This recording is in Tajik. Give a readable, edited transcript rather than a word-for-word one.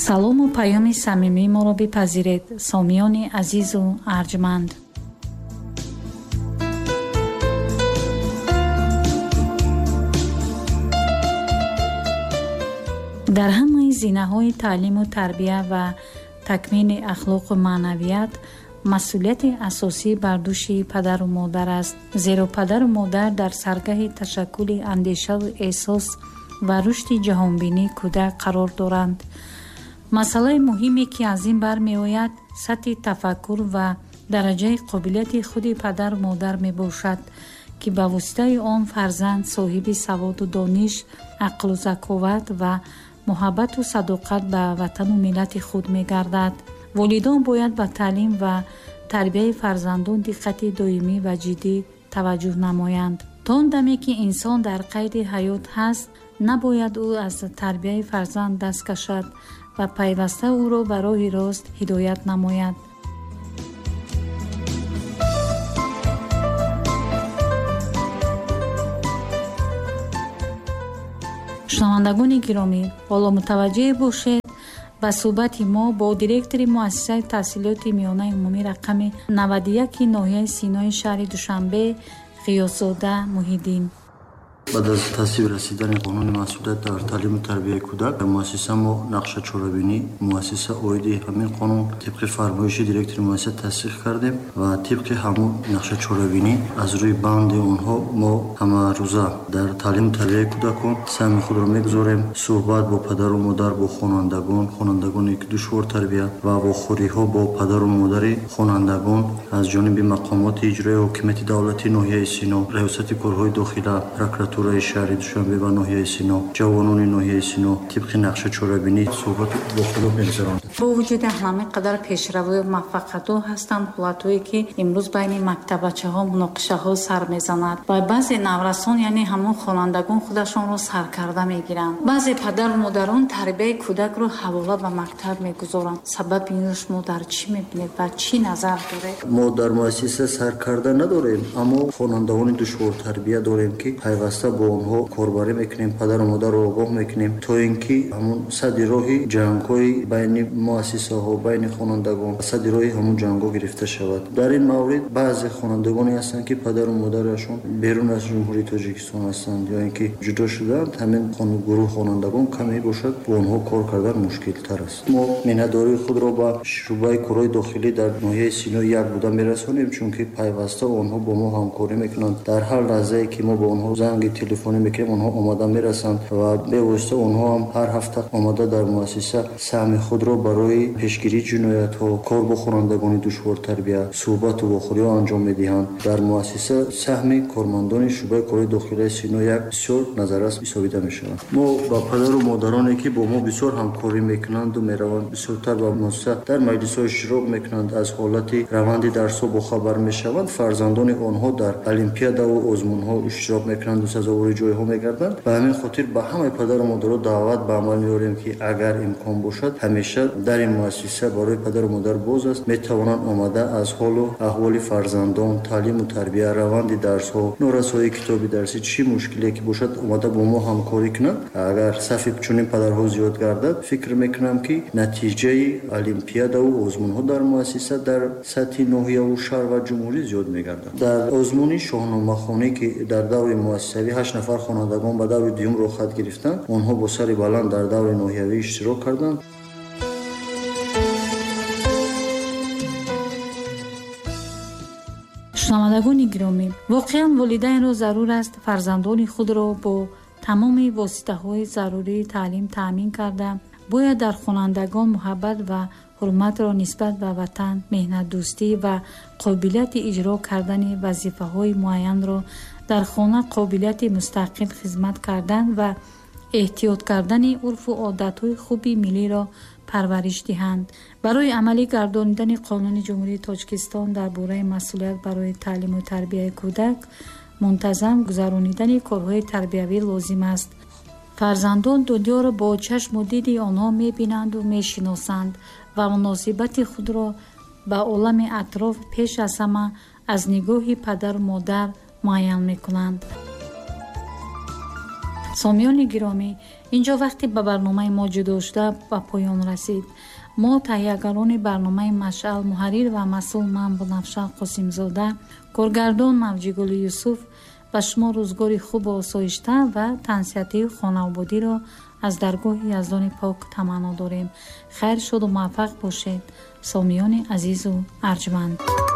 салому паёми самимӣ моро бипазиред, сомиёни азизу арҷманд. дар ҳамаи зинаҳои таълиму тарбия ва такмили ахлоқу маънавият масъулияти асосӣ бар дӯши падару модар аст, зеро падару модар дар саргаҳи ташаккули андешаву эҳсос ва рушди ҷаҳонбинии кӯдак қарор доранд. масъалаи муҳиме ки аз ин бармеояд сатҳи тафаккур ва дараҷаи қобилияти худи падару модар мебошад, ки ба воситаи он фарзанд соҳиби саводу дониш, ақлу заковат ва муҳаббату садоқат ба ватану миллати худ мегардад. волидон бояд ба таълим ва тарбияи фарзандон диққати доимӣ ва ҷиддӣ таваҷҷӯҳ намоянд. то он даме ки инсон дар қайди ҳаёт ҳаст, набояд ӯ аз тарбияи фарзанд даст кашад ва пайваста ӯро ба роҳи рост ҳидоят намояд. шунавандагони гиромӣ, ҳоло мутаваҷҷеҳ бошед ба суҳбати мо бо директори муассисаи таҳсилоти миёнаи умумӣ рақами 91 ноҳияи Синои шаҳри Душанбе, Ғиёсзода Муҳиддин. بعد از تصویب رسیدن قانون مسئولیت در تعلیم و تربیت کودک در مؤسسه ما نقشه چاره‌بینی مؤسسه اویدی همین قانون طبق فرمایش دیرکتور مؤسسه تصدیق کردیم و طبق همون نقشه چاره‌بینی از روی بند اونها ما همه روزه در تعلیم و تربیت کودکان سهم خود را میگذاریم. صحبت با پدر و مادر، با خوانندگانی که دشوار تربیت و با خوری‌ها با پدر و مادر خوانندگان از جانب مقامات اجرایی حکومت دولتی ناحیه سینا، ریاست کارهای داخله، پروکوراتورای شهر دوشنبه و ناحیه سینا، جوانان ناحیه سینا طبق نقشه چاره‌بینی صحبت با خود می‌گذارند. با وجود همه قدر پیشروی و موفقیت‌ها هستند حالت‌هایی که امروز بین مکتبچه‌ها مناقشه‌ها سر می‌زند و بعضی نورسان یعنی همون خوانندگان خودشون رو سر کرده می‌گیرند. بعضی پدر و مادران تربیت کودک رو حواله به مکتب می‌گذارند. سبب اینش ما در چی می‌بینید و چی نظر دارید؟ ما در مؤسسه سر کرده نداریم، اما خوانندگان دشوار تربیت داریم که پیوسته با اونها کاربری میکنیم، پدر و مادر رو آگاه میکنیم تا اینکه همون صد راهی جنگ‌های بین مؤسسه ها، بین خوانندگان، صد راهی همون جنگ‌ها گرفته شود. در این مورد بعضی خوانندگانی هستند که پدر و مادرشون بیرون از جمهوری تاجیکستان هستند یا اینکه جدا شدند. همین گروه خوانندگان کمی باشد با اونها کار کردن مشکل تر است. ما میهنداری خود را با شعبه کارهای داخلی در ناحیه سینا یک بوده میرسونیم، چون که پیوسته اونها با ما همکاری میکنند. در هر لحظه که ما با اونها زنگ تلفنی میکنیم اونها آماده میرسند و به واسطه اونها هم هر هفته آماده در مؤسسه سهم خود را برای پیشگیری جنایت ها، کار با خوانندگان دشوار تربیت، صحبت و واخوری انجام میدهند. در مؤسسه سهم کارمندان شعبه کارهای داخلی سینا یک بسیار نظررس حسابیده میشوند. ما با پدر و مادرانی که با ما بسیار همکاری میکنند و میروند بسیارتر با مؤسسه در مجلس های اشتراک میکنند، از حالت روند درس ها با خبر میشوند. فرزندان آنها در المپیادا و آزمون ها اشتراک میکنند و سزاوار جای ها میگردند. به همین خاطر به همه پدر و مادر دعوت به عمل میاریم که اگر امکان باشد همیشه در این مؤسسه برای پدر و مادر باز است، میتوانند آمده از حال و احوال فرزندان، تعلیم و تربیت، روند درس ها، نورسایی کتابی درسی، چی مشکلی که باشد اومده با ما همکاری کنند. اگر صف چنین پدرها زیاد گردد فکر میکنم که نتیجه المپیادا و آزمون ها در مؤسسه در سطح ناحیه و شهر و جمهوری زیاد میگردد. در آزمون شاهنامه خوانی که در دور مؤسسوی 8 نفر خوانندگان به دور دوم رو خط گرفتند، آنها با سر بلند در دور ناحیوی اشتراک کردند. шунавандагони гиромӣ, воқеан волидайнро зарур аст фарзандони худро бо тамоми воситаҳои зарурии таълим таъмин карда, бояд дар хонандагон муҳаббат ва ҳурматро нисбат ба ватан, меҳнатдӯстӣ ва қобилияти иҷро кардани вазифаҳои муайянро дар хона, қобилияти мустақил хизмат кардан ва эҳтиёт кардани урфу одатҳои хуби миллиро парвариш диҳанд. барои амалӣ гардонидани қонуни ҷумҳурии Тоҷикистон дар бораи масъулият барои таълиму тарбияи кӯдак мунтазам гузаронидани корҳои тарбиявӣ лозим аст. фарзандон дунёро бо чашму диди онҳо мебинанду мешиносанд ва муносибати худро ба олами атроф пеш аз ҳама аз нигоҳи падару модар муайян мекунанд. سامیان گرامی، اینجا وقتی به برنامه ما جدا شده به پایان رسید. ما تهیه‌گران برنامه مشعل، محرر و مسئول من بنفشه قاسمزاده، کارگردان موجیگل یوسف به شما روزگاری خوب و آسایشته و تنصیحاتی خانوادگی را از درگاه یزدان پاک تمنا داریم. خیر شد و موفق باشید سامیان عزیز و ارجمند.